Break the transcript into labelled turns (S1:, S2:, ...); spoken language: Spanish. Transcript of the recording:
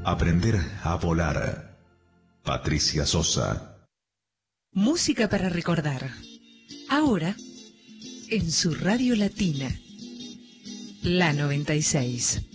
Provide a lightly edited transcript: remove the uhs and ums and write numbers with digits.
S1: Aprender a volar. Patricia Sosa.
S2: Música para recordar. Ahora, en su radio latina. La 96.